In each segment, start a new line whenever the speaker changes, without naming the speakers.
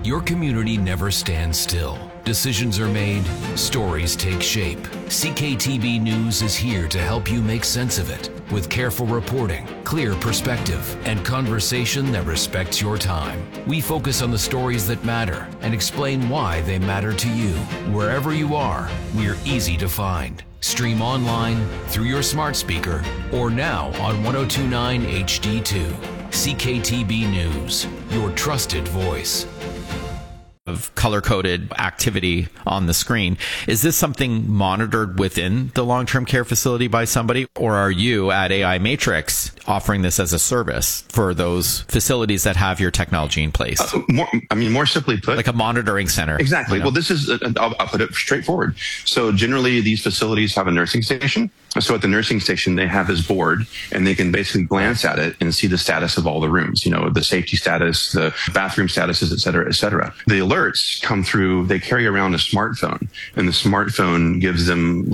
Your community never stands still. Decisions are made, stories take shape. CKTB News is here to help you make sense of it with careful reporting, clear perspective, and conversation that respects your time. We focus on the stories that matter and explain why they matter to you. Wherever you are, we're easy to find. Stream online, through your smart speaker, or now on 1029 HD2. CKTB News, your trusted voice.
Of color-coded activity on the screen. Is this something monitored within the long-term care facility by somebody, or are you at AI Matrix offering this as a service for those facilities that have your technology in place?
More simply put,
like a monitoring center.
Exactly.
You know?
Well, this is, I'll put it straightforward. So generally these facilities have a nursing station. So at the nursing station, they have this board and they can basically glance at it and see the status of all the rooms, the safety status, the bathroom statuses, et cetera, et cetera. The alerts come through, they carry around a smartphone, and the smartphone gives them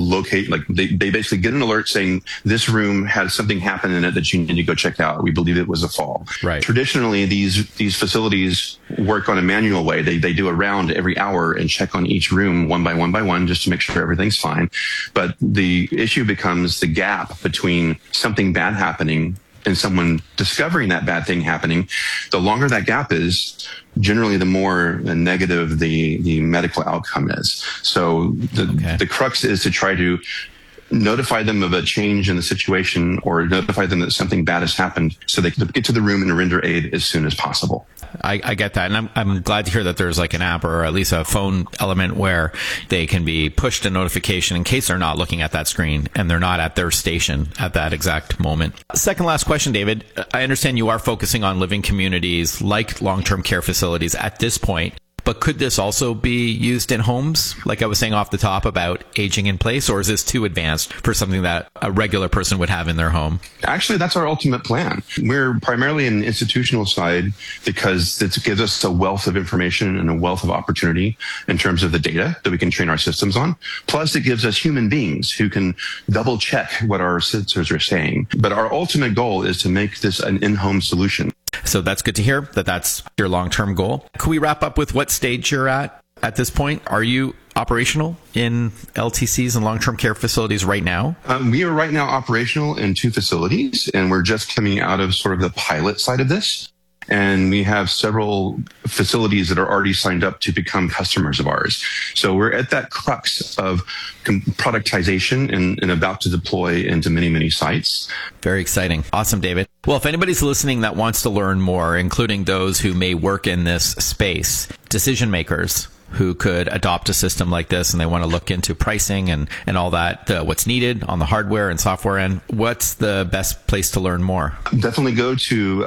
they basically get an alert saying this room had something happen in it that you need to go check out. We believe it was a fall.
Right.
Traditionally, these facilities work on a manual way. They do a round every hour and check on each room one by one just to make sure everything's fine. But the issue becomes the gap between something bad happening and someone discovering that bad thing happening. The longer that gap is, generally the more negative the medical outcome is. So the crux is to try to notify them of a change in the situation or notify them that something bad has happened so they can get to the room and render aid as soon as possible.
I get that. And I'm glad to hear that there's like an app or at least a phone element where they can be pushed a notification in case they're not looking at that screen and they're not at their station at that exact moment. Second last question, David. I understand you are focusing on living communities like long-term care facilities at this point. But could this also be used in homes, like I was saying off the top about aging in place, or is this too advanced for something that a regular person would have in their home?
Actually, that's our ultimate plan. We're primarily in the institutional side because it gives us a wealth of information and a wealth of opportunity in terms of the data that we can train our systems on. Plus, it gives us human beings who can double check what our sensors are saying. But our ultimate goal is to make this an in-home solution.
So that's good to hear that that's your long-term goal. Can we wrap up with what stage you're at this point? Are you operational in LTCs and long-term care facilities right now?
We are right now operational in 2 facilities, and we're just coming out of sort of the pilot side of this. And we have several facilities that are already signed up to become customers of ours. So we're at that crux of productization and about to deploy into many, many sites.
Very exciting. Awesome, David. Well, if anybody's listening that wants to learn more, including those who may work in this space, decision makers who could adopt a system like this and they want to look into pricing and all that, what's needed on the hardware and software end, what's the best place to learn more?
Definitely go to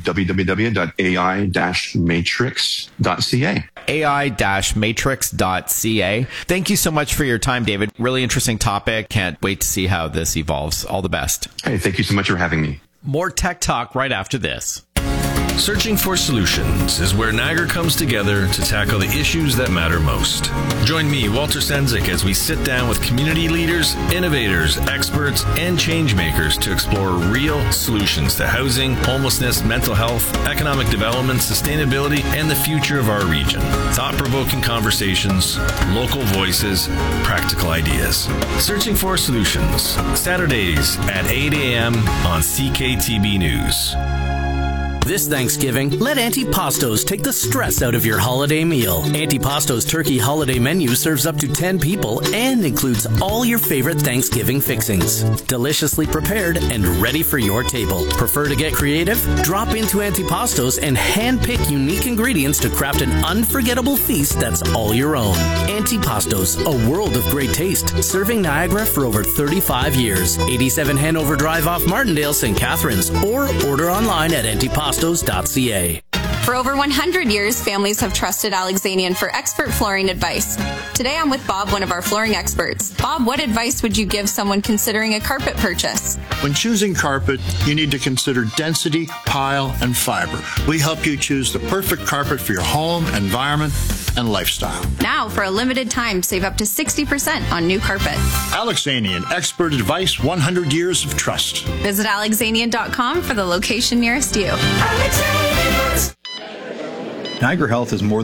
www.ai-matrix.ca.
AI-matrix.ca. Thank you so much for your time, David. Really interesting topic. Can't wait to see how this evolves. All the best.
Hey, thank you so much for having me.
More tech talk right after this.
Searching for Solutions is where Niagara comes together to tackle the issues that matter most. Join me, Walter Sendzik, as we sit down with community leaders, innovators, experts, and change makers to explore real solutions to housing, homelessness, mental health, economic development, sustainability, and the future of our region. Thought-provoking conversations, local voices, practical ideas. Searching for Solutions, Saturdays at 8 a.m. on CKTB News.
This Thanksgiving, let Auntie Pasto's take the stress out of your holiday meal. Auntie Pasto's turkey holiday menu serves up to 10 people and includes all your favorite Thanksgiving fixings. Deliciously prepared and ready for your table. Prefer to get creative? Drop into Auntie Pasto's and handpick unique ingredients to craft an unforgettable feast that's all your own. Auntie Pasto's, a world of great taste, serving Niagara for over 35 years. 87 Hanover Drive off Martindale, St. Catharines, or order online at antipastos.ca.
For over 100 years, families have trusted Alexanian for expert flooring advice. Today I'm with Bob, one of our flooring experts. Bob, what advice would you give someone considering a carpet purchase?
When choosing carpet, you need to consider density, pile, and fiber. We help you choose the perfect carpet for your home, environment, and lifestyle.
Now, for a limited time, save up to 60% on new carpet.
Alexanian, expert advice, 100 years of trust.
Visit alexanian.com for the location nearest you.
Niagara Health is more